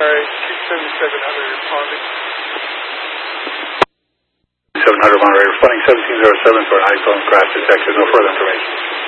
Alright, 27700 responding. 700 Monterey, responding 1707 for an iPhone crash detected. No further information.